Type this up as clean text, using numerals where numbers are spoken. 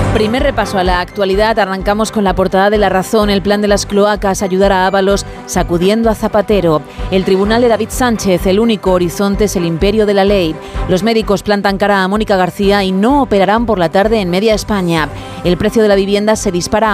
Primer repaso a la actualidad. Arrancamos con la portada de La Razón. El plan de las cloacas, ayudar a Ábalos sacudiendo a Zapatero. El tribunal de David Sánchez, el único horizonte es el imperio de la ley. Los médicos plantan cara a Mónica García y no operarán por la tarde en media España. El precio de la vivienda se dispara